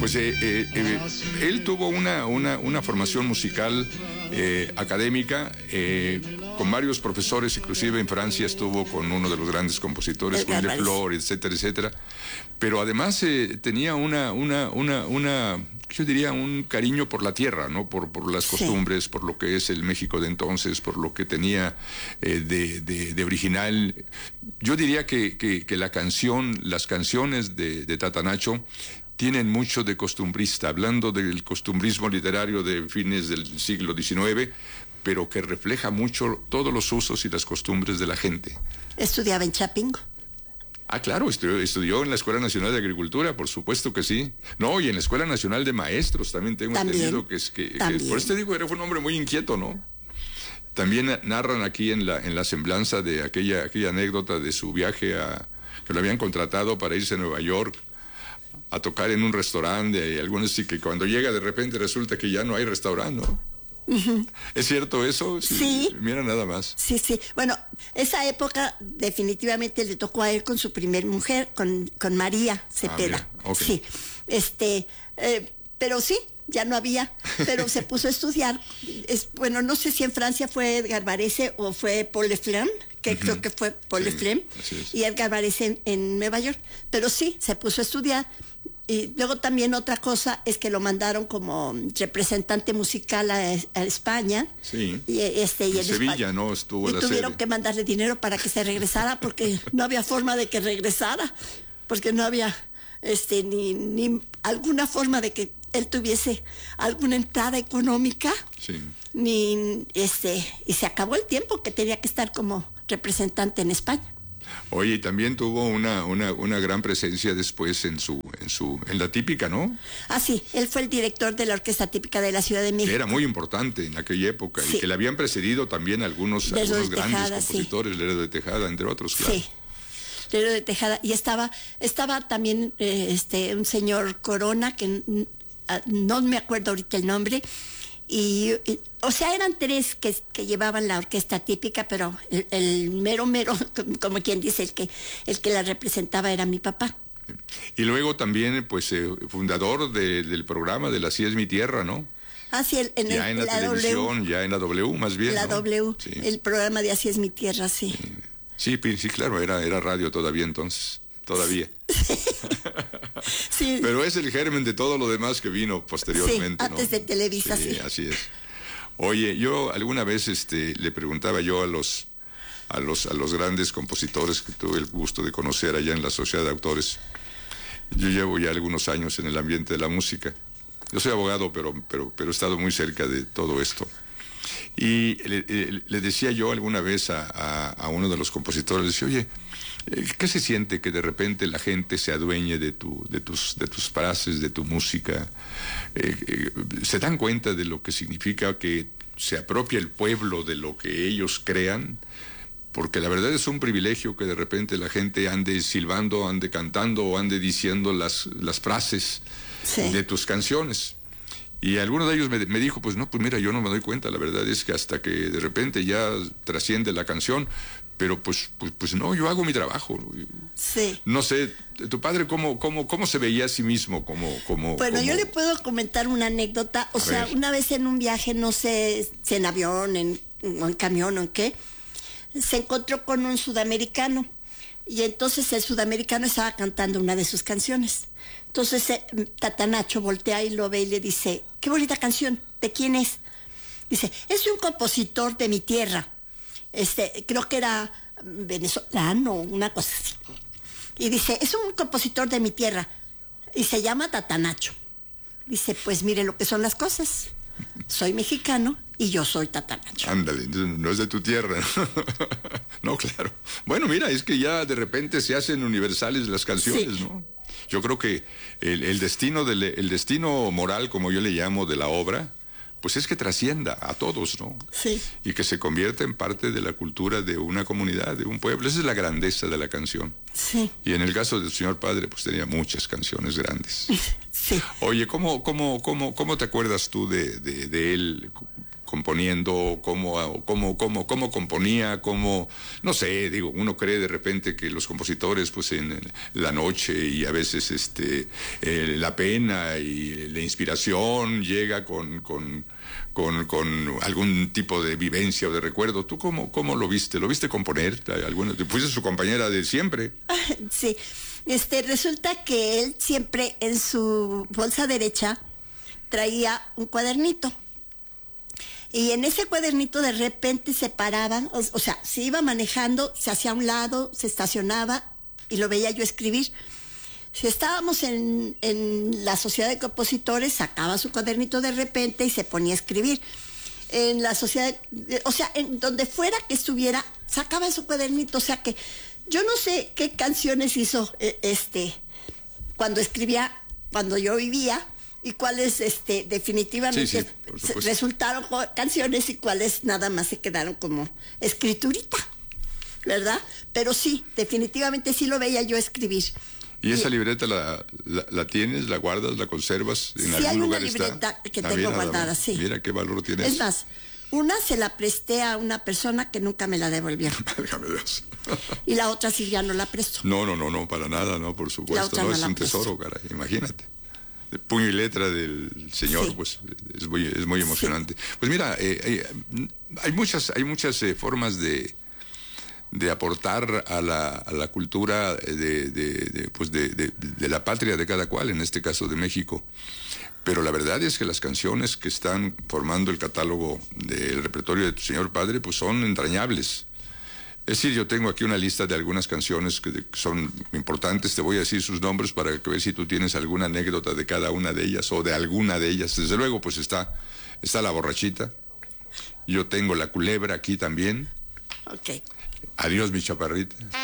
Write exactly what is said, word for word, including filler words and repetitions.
Pues eh, eh, eh, él tuvo una, una, una formación musical eh, académica, eh, con varios profesores, inclusive en Francia estuvo con uno de los grandes compositores, Louis Leflore, etcétera, etcétera. Pero además eh, tenía una, una, una, una, yo diría, un cariño por la tierra, ¿no? Por, por las costumbres, sí. por lo que es el México de entonces, por lo que tenía eh, de, de, de original. Yo diría que, que, que la canción, las canciones de, de Tatanacho tienen mucho de costumbrista, hablando del costumbrismo literario de fines del siglo diecinueve, pero que refleja mucho todos los usos y las costumbres de la gente. ¿Estudiaba en Chapingo? Ah, claro, estudió, estudió en la Escuela Nacional de Agricultura, por supuesto que sí. No, y en la Escuela Nacional de Maestros también tengo ¿También? entendido que es que, que... Por eso te digo, era un hombre muy inquieto, ¿no? También narran aquí en la, en la semblanza de aquella, aquella anécdota de su viaje a... que lo habían contratado para irse a Nueva York a tocar en un restaurante, y algunos sí que cuando llega de repente resulta que ya no hay restaurante, ¿no? Uh-huh. ¿Es cierto eso? Sí, sí. Mira nada más. Sí, sí. Bueno, esa época definitivamente le tocó a él con su primer mujer, con, con María Cepeda. Ah, okay. Sí. Este, eh, pero sí, ya no había, pero se puso a estudiar. Es, bueno, no sé si en Francia fue Edgar Varese o fue Paul Leflemme, que uh-huh. creo que fue Paul sí, Leflemme, y Edgar Varese en, en Nueva York. Pero sí, se puso a estudiar. Y luego también otra cosa es que lo mandaron como representante musical a, a España. Sí. Y, este, y en Sevilla, España, ¿no? Estuvo y la tuvieron serie. que mandarle dinero para que se regresara porque no había forma de que regresara, porque no había este ni, ni alguna forma de que él tuviese alguna entrada económica. Sí. Ni este y se acabó el tiempo que tenía que estar como representante en España. Oye, y también tuvo una, una, una gran presencia después en su, en su, en la típica, ¿no? Ah, sí, él fue el director de la Orquesta Típica de la Ciudad de México. Que era muy importante en aquella época, sí. y que le habían precedido también algunos, algunos grandes Tejada, compositores, sí. Lerdo de Tejada, entre otros, claro. Sí, Lerdo de Tejada, y estaba, estaba también eh, este, un señor Corona, que no me acuerdo ahorita el nombre, y, y o sea, eran tres que, que llevaban la orquesta típica, pero el, el mero mero, como quien dice, el que el que la representaba era mi papá. Y luego también, pues, eh, fundador de, del programa de la Así es mi tierra, ¿no? Ah, sí, el, en ya el, en la, la televisión, W, ya en la W, más bien, la ¿no? W, sí. El programa de Así es mi tierra, sí. Sí, sí, sí claro, era, era radio todavía entonces, todavía. Sí. Pero es el germen de todo lo demás que vino posteriormente, sí, antes ¿no? de Televisa, sí. Sí, así es. Oye, yo alguna vez este, le preguntaba yo a los, a, los, a los grandes compositores que tuve el gusto de conocer allá en la Sociedad de Autores. Yo llevo ya algunos años en el ambiente de la música. Yo soy abogado, pero, pero, pero he estado muy cerca de todo esto. Y le, le, le decía yo alguna vez a, a, a uno de los compositores, le decía, oye, ¿qué se siente que de repente la gente se adueñe de, tu, de, tus, de tus frases, de tu música? Eh, eh, ¿Se dan cuenta de lo que significa que se apropie el pueblo de lo que ellos crean? Porque la verdad es un privilegio que de repente la gente ande silbando, ande cantando o ande diciendo las, las frases sí. de tus canciones. Y alguno de ellos me, me dijo, pues no, pues mira, yo no me doy cuenta, la verdad es que hasta que de repente ya trasciende la canción, pero pues, pues, pues no, yo hago mi trabajo. Sí. No sé, tu padre, ¿cómo, cómo, cómo se veía a sí mismo? Como, como, bueno, como... yo le puedo comentar una anécdota, o a sea, ver. Una vez en un viaje, no sé si en avión, en, en camión o en qué, se encontró con un sudamericano, y entonces el sudamericano estaba cantando una de sus canciones. Entonces eh, Tatanacho voltea y lo ve y le dice, qué bonita canción, ¿de quién es? Dice, es de un compositor de mi tierra. Este, creo que era venezolano, una cosa así. Y dice, es un compositor de mi tierra y se llama Tatanacho. Dice, pues mire lo que son las cosas. Soy mexicano y yo soy Tatanacho. Ándale, no es de tu tierra. No, claro. Bueno, mira, es que ya de repente se hacen universales las canciones, sí. ¿no? Yo creo que el, el destino del, el destino moral, como yo le llamo, de la obra, pues es que trascienda a todos, ¿no? Sí. Y que se convierta en parte de la cultura de una comunidad, de un pueblo. Esa es la grandeza de la canción. Sí. Y en el caso del señor padre, pues tenía muchas canciones grandes. Sí. Oye, ¿cómo, cómo, cómo, cómo te acuerdas tú de, de, de él componiendo, cómo, cómo, cómo, cómo componía, cómo, no sé, digo, uno cree de repente que los compositores, pues en la noche y a veces este, eh, la pena y la inspiración llega con, con, con, con algún tipo de vivencia o de recuerdo. ¿Tú cómo, cómo lo viste? ¿Lo viste componer? ¿Alguna, fuiste su compañera de siempre? Sí, este, resulta que él siempre en su bolsa derecha traía un cuadernito. Y en ese cuadernito de repente se paraban, o, o sea, se iba manejando, se hacía a un lado, se estacionaba y lo veía yo escribir. Si estábamos en, en la sociedad de compositores, sacaba su cuadernito de repente y se ponía a escribir. En la sociedad, o sea, en donde fuera que estuviera, sacaba su cuadernito. O sea que yo no sé qué canciones hizo este cuando escribía, cuando yo vivía, y cuáles este, definitivamente sí, sí, resultaron canciones y cuáles nada más se quedaron como escriturita, ¿verdad? Pero sí, definitivamente sí lo veía yo escribir. ¿Y esa libreta la, la, la tienes, la guardas, la conservas? ¿En sí, algún hay lugar una libreta está? que tengo guardada, sí. Mira qué valor tiene. Es más, una se la presté a una persona que nunca me la devolvió. Válgame Dios. Y la otra sí ya no la presto. No, no, no, no, para nada, no, por supuesto. No, no es un presto. Tesoro, caray, imagínate. De puño y letra del señor, sí. Pues es muy, es muy emocionante. Sí. Pues mira, eh, eh, hay muchas, hay muchas eh, formas de, de aportar a la, a la cultura de, de, de, pues de, de, de la patria de cada cual, en este caso de México. Pero la verdad es que las canciones que están formando el catálogo del repertorio de tu señor padre, pues son entrañables. Es decir, yo tengo aquí una lista de algunas canciones que, de, que son importantes, te voy a decir sus nombres para ver si tú tienes alguna anécdota de cada una de ellas o de alguna de ellas. Desde luego, pues está, está La Borrachita, yo tengo La Culebra aquí también. Ok. Adiós, mi chaparrita.